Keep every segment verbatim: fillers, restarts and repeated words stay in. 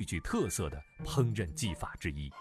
具特色的烹饪技法之一。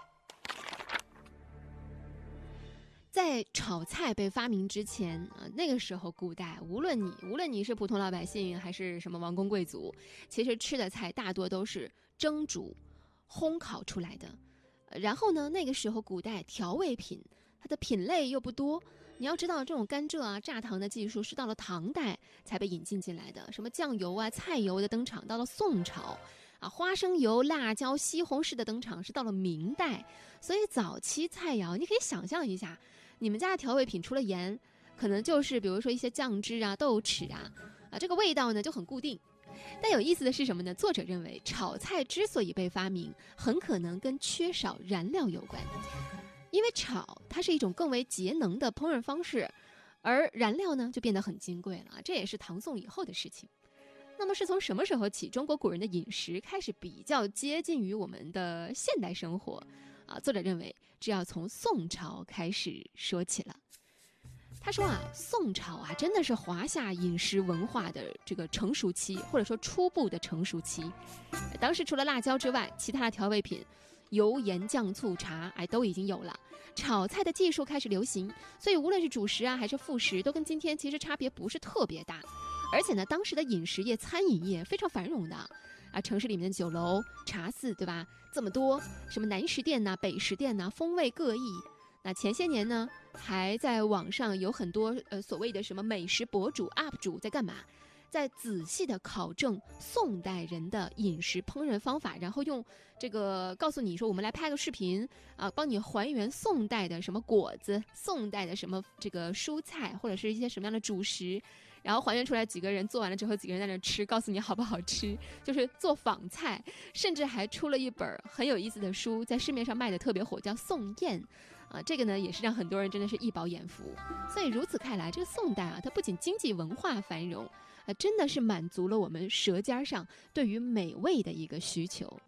在炒菜被发明之前啊，那个时候古代，无论你无论你是普通老百姓还是什么王公贵族，其实吃的菜大多都是蒸煮、烘烤出来的。然后呢，那个时候古代调味品它的品类又不多，你要知道这种甘蔗啊、榨糖的技术是到了唐代才被引进进来的，什么酱油啊、菜油的登场到了宋朝。啊，花生油、辣椒、西红柿的登场是到了明代，所以早期菜肴你可以想象一下，你们家的调味品除了盐，可能就是比如说一些酱汁啊、豆豉啊，啊，这个味道呢就很固定。但有意思的是什么呢？作者认为炒菜之所以被发明，很可能跟缺少燃料有关，因为炒它是一种更为节能的烹饪方式，而燃料呢就变得很金贵了，这也是唐宋以后的事情。那么是从什么时候起，中国古人的饮食开始比较接近于我们的现代生活啊？作者认为这要从宋朝开始说起了。他说啊，宋朝啊真的是华夏饮食文化的这个成熟期，或者说初步的成熟期。当时除了辣椒之外，其他的调味品油盐酱醋茶哎都已经有了，炒菜的技术开始流行，所以无论是主食啊还是副食，都跟今天其实差别不是特别大。而且呢，当时的饮食业、餐饮业非常繁荣的啊，城市里面的酒楼、茶肆，对吧？这么多，什么南食店呐、北食店呐，风味各异。那前些年呢，还在网上有很多呃所谓的什么美食博主、U P 主在干嘛？在仔细的考证宋代人的饮食烹饪方法，然后用这个告诉你说，我们来拍个视频啊，帮你还原宋代的什么果子、宋代的什么这个蔬菜，或者是一些什么样的主食，然后还原出来几个人做完了之后，几个人在那吃，告诉你好不好吃，就是做仿菜，甚至还出了一本很有意思的书，在市面上卖的特别火，叫《宋宴》啊，这个呢也是让很多人真的是一饱眼福。所以如此看来，这个宋代啊，它不仅经济文化繁荣，啊，真的是满足了我们舌尖上对于美味的一个需求。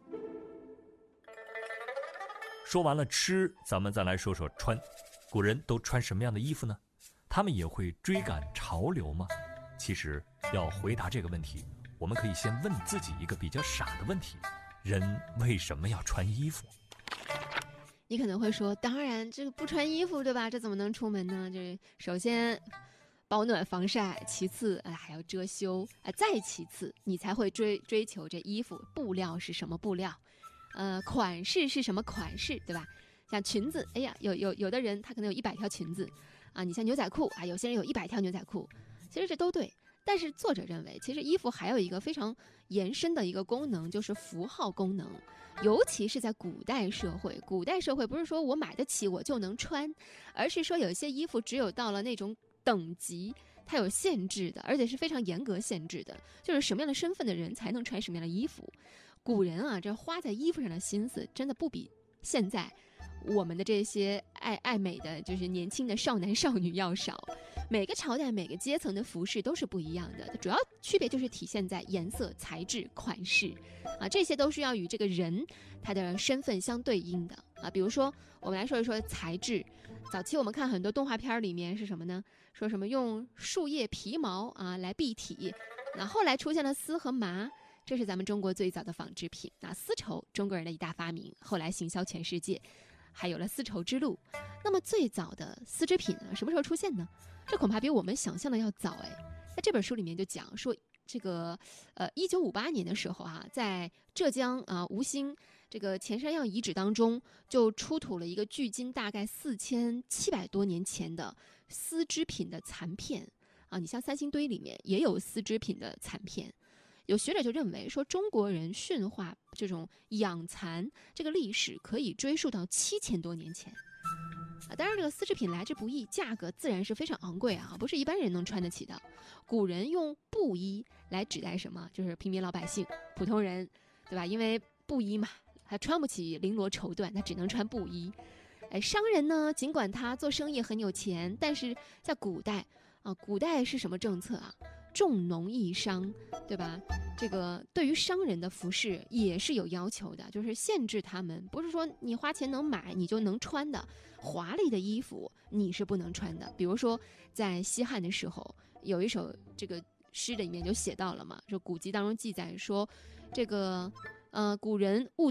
说完了吃，咱们再来说说穿。古人都穿什么样的衣服呢？他们也会追赶潮流吗？其实要回答这个问题，我们可以先问自己一个比较傻的问题：人为什么要穿衣服？ 你可能会说，当然这个不穿衣服对吧，这怎么能出门呢？就是首先保暖防晒，其次哎还要遮羞，哎再其次你才会追追求这衣服布料是什么布料，呃款式是什么款式，对吧？像裙子，哎呀有有有的人他可能有一百条裙子啊，你像牛仔裤啊，有些人有一百条牛仔裤，其实这都对。但是作者认为，其实衣服还有一个非常延伸的一个功能，就是符号功能。尤其是在古代社会，古代社会不是说我买得起我就能穿，而是说有一些衣服只有到了那种等级，它有限制的，而且是非常严格限制的，就是什么样的身份的人才能穿什么样的衣服。古人啊，这花在衣服上的心思真的不比现在我们的这些爱爱美的就是年轻的少男少女要少。每个朝代每个阶层的服饰都是不一样的，主要区别就是体现在颜色、材质、款式啊，这些都是要与这个人他的身份相对应的啊。比如说我们来说一说材质，早期我们看很多动画片里面是什么呢？说什么用树叶皮毛啊来蔽体，那后来出现了丝和麻，这是咱们中国最早的纺织品啊。丝绸中国人的一大发明，后来行销全世界，还有了丝绸之路。那么最早的丝织品呢，什么时候出现呢？这恐怕比我们想象的要早哎。在这本书里面就讲说，这个呃，一九五八年的时候哈、啊，在浙江啊吴兴这个钱山垵遗址当中，就出土了一个距今大概四千七百多年前的丝织品的残片啊。你像三星堆里面也有丝织品的残片。有学者就认为说，中国人驯化这种养蚕这个历史可以追溯到七千多年前啊。当然，这个丝织品来之不易，价格自然是非常昂贵啊，不是一般人能穿得起的。古人用布衣来指代什么？就是平民老百姓、普通人，对吧？因为布衣嘛，他穿不起绫罗绸缎，他只能穿布衣。哎，商人呢，尽管他做生意很有钱，但是在古代啊，古代是什么政策啊？重农抑商，对吧？这个对于商人的服饰也是有要求的，就是限制他们，不是说你花钱能买你就能穿的，华丽的衣服你是不能穿的。比如说在西汉的时候，有一首这个诗里面就写到了嘛，就古籍当中记载说，这个呃古人务